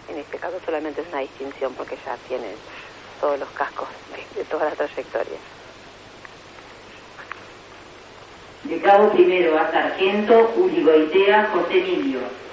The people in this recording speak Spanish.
En este caso solamente es una distinción porque ya tienen todos los cascos de toda la trayectoria. De cabo primero a sargento, Urigoitea José Emilio.